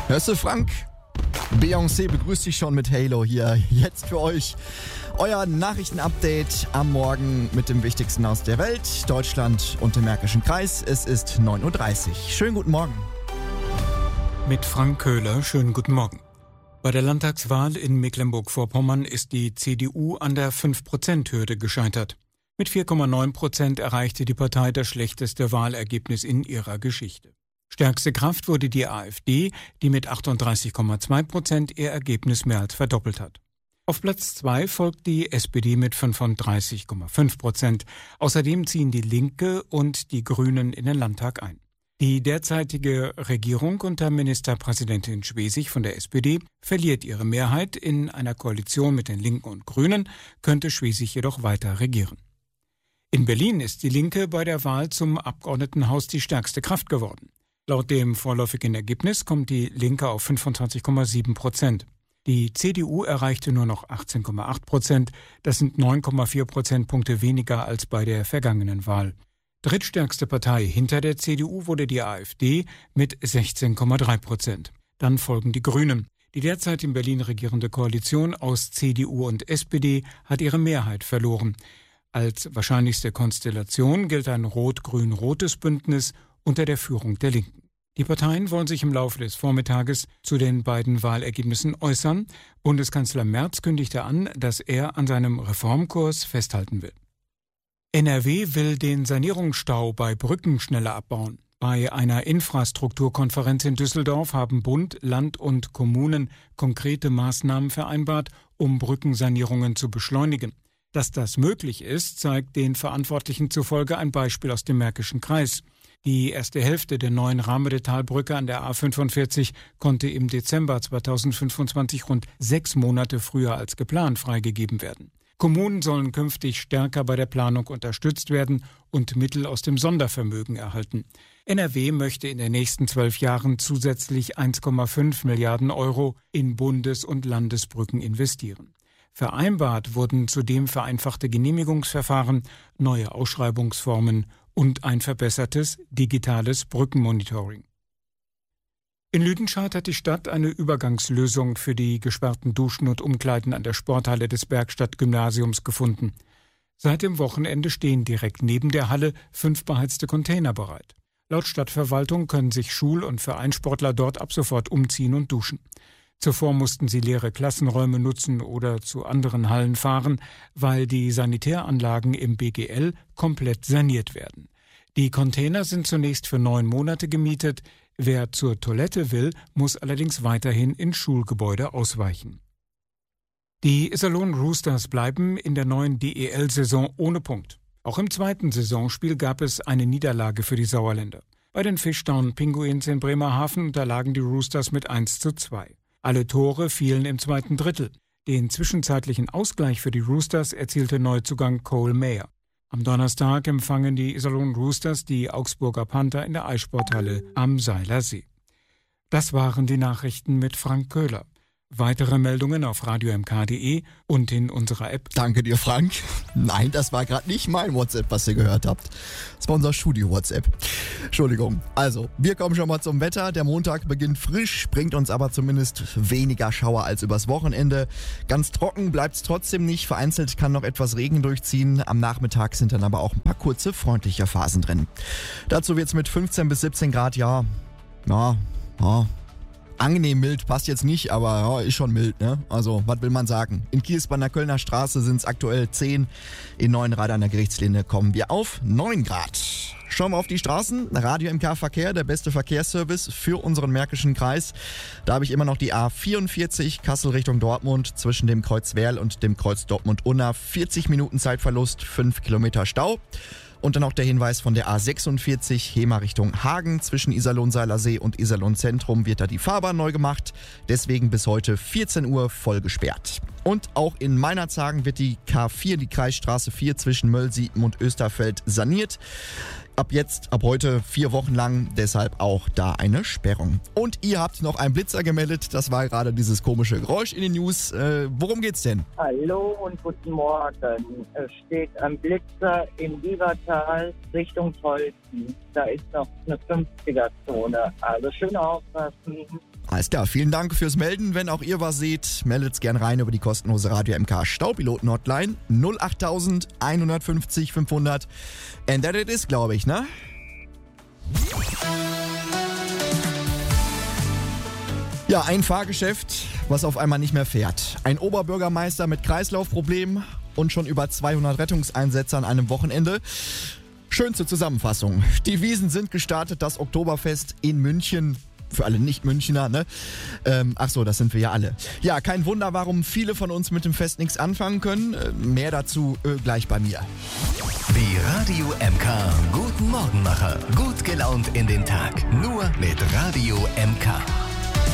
Hörst du, Frank? Beyoncé begrüßt dich schon mit Halo hier. Jetzt für euch euer Nachrichtenupdate am Morgen mit dem Wichtigsten aus der Welt, Deutschland und dem Märkischen Kreis. Es ist 9.30 Uhr. Schönen guten Morgen. Mit Frank Köhler, schönen guten Morgen. Bei der Landtagswahl in Mecklenburg-Vorpommern ist die CDU an der 5%-Hürde gescheitert. Mit 4,9% erreichte die Partei das schlechteste Wahlergebnis in ihrer Geschichte. Stärkste Kraft wurde die AfD, die mit 38,2% ihr Ergebnis mehr als verdoppelt hat. Auf Platz 2 folgt die SPD mit 35,5%. Außerdem ziehen die Linke und die Grünen in den Landtag ein. Die derzeitige Regierung unter Ministerpräsidentin Schwesig von der SPD verliert ihre Mehrheit. In einer Koalition mit den Linken und Grünen könnte Schwesig jedoch weiter regieren. In Berlin ist die Linke bei der Wahl zum Abgeordnetenhaus die stärkste Kraft geworden. Laut dem vorläufigen Ergebnis kommt die Linke auf 25,7%. Die CDU erreichte nur noch 18,8%. Das sind 9,4 Prozentpunkte weniger als bei der vergangenen Wahl. Drittstärkste Partei hinter der CDU wurde die AfD mit 16,3%. Dann folgen die Grünen. Die derzeit in Berlin regierende Koalition aus CDU und SPD hat ihre Mehrheit verloren. Als wahrscheinlichste Konstellation gilt ein rot-grün-rotes Bündnis unter der Führung der Linken. Die Parteien wollen sich im Laufe des Vormittages zu den beiden Wahlergebnissen äußern. Bundeskanzler Merz kündigte an, dass er an seinem Reformkurs festhalten will. NRW will den Sanierungsstau bei Brücken schneller abbauen. Bei einer Infrastrukturkonferenz in Düsseldorf haben Bund, Land und Kommunen konkrete Maßnahmen vereinbart, um Brückensanierungen zu beschleunigen. Dass das möglich ist, zeigt den Verantwortlichen zufolge ein Beispiel aus dem Märkischen Kreis. Die erste Hälfte der neuen Rahmedetalbrücke an der A45 konnte im Dezember 2025 rund 6 Monate früher als geplant freigegeben werden. Kommunen sollen künftig stärker bei der Planung unterstützt werden und Mittel aus dem Sondervermögen erhalten. NRW möchte in den nächsten 12 Jahren zusätzlich 1,5 Milliarden Euro in Bundes- und Landesbrücken investieren. Vereinbart wurden zudem vereinfachte Genehmigungsverfahren, neue Ausschreibungsformen und ein verbessertes digitales Brückenmonitoring. In Lüdenscheid hat die Stadt eine Übergangslösung für die gesperrten Duschen und Umkleiden an der Sporthalle des Bergstadt-Gymnasiums gefunden. Seit dem Wochenende stehen direkt neben der Halle 5 beheizte Container bereit. Laut Stadtverwaltung können sich Schul- und Vereinssportler dort ab sofort umziehen und duschen. Zuvor mussten sie leere Klassenräume nutzen oder zu anderen Hallen fahren, weil die Sanitäranlagen im BGL komplett saniert werden. Die Container sind zunächst für 9 Monate gemietet. Wer zur Toilette will, muss allerdings weiterhin in Schulgebäude ausweichen. Die Iserlohn Roosters bleiben in der neuen DEL-Saison ohne Punkt. Auch im zweiten Saisonspiel gab es eine Niederlage für die Sauerländer. Bei den Fishtown Pinguins in Bremerhaven unterlagen die Roosters mit 1:2. Alle Tore fielen im zweiten Drittel. Den zwischenzeitlichen Ausgleich für die Roosters erzielte Neuzugang Cole Mayer. Am Donnerstag empfangen die Iserlohn Roosters die Augsburger Panther in der Eissporthalle am Seiler See. Das waren die Nachrichten mit Frank Köhler. Weitere Meldungen auf radio-mk.de und in unserer App. Danke dir, Frank. Nein, das war gerade nicht mein WhatsApp, was ihr gehört habt. Das war unser Studio-WhatsApp. Entschuldigung. Also, wir kommen schon mal zum Wetter. Der Montag beginnt frisch, bringt uns aber zumindest weniger Schauer als übers Wochenende. Ganz trocken bleibt es trotzdem nicht. Vereinzelt kann noch etwas Regen durchziehen. Am Nachmittag sind dann aber auch ein paar kurze, freundliche Phasen drin. Dazu wird es mit 15 bis 17 Grad, angenehm mild passt jetzt nicht, aber ja, ist schon mild, ne? Also, was will man sagen? In Kiels bei der Kölner Straße sind es aktuell 10. In Neuenrad an der Gerichtslinde kommen wir auf 9 Grad. Schauen wir auf die Straßen. Radio MK Verkehr, der beste Verkehrsservice für unseren Märkischen Kreis. Da habe ich immer noch die A44 Kassel Richtung Dortmund zwischen dem Kreuz Werl und dem Kreuz Dortmund-Unna. 40 Minuten Zeitverlust, 5 Kilometer Stau. Und dann noch der Hinweis von der A46 Hemer Richtung Hagen. Zwischen Iserlohn-Seilersee und Iserlohn-Zentrum wird da die Fahrbahn neu gemacht. Deswegen bis heute 14 Uhr voll gesperrt. Und auch in Meinerzhagen wird die K4, die Kreisstraße 4 zwischen Möllsiepen und Österfeld saniert. Ab heute 4 Wochen lang, deshalb auch da eine Sperrung. Und ihr habt noch einen Blitzer gemeldet, das war gerade dieses komische Geräusch in den News. Worum geht's denn? Hallo und guten Morgen. Es steht ein Blitzer im Biebertal Richtung Tolzen. da ist noch eine 50er-Zone. Also schön aufpassen. Alles klar, vielen Dank fürs Melden. Wenn auch ihr was seht, meldet's gern rein über die kostenlose Radio MK Staupiloten-Hotline 08000 150 500. And that it is, glaube ich, ne? Ja, ein Fahrgeschäft, was auf einmal nicht mehr fährt. Ein Oberbürgermeister mit Kreislaufproblemen und schon über 200 Rettungseinsätze an einem Wochenende. Schönste Zusammenfassung. Die Wiesn sind gestartet, das Oktoberfest in München. Für alle Nicht-Münchner, ne? Achso, das sind wir ja alle. Ja, kein Wunder, warum viele von uns mit dem Fest nichts anfangen können. Mehr dazu gleich bei mir. Die Radio MK Guten Morgenmacher. Gut gelaunt in den Tag. Nur mit Radio MK.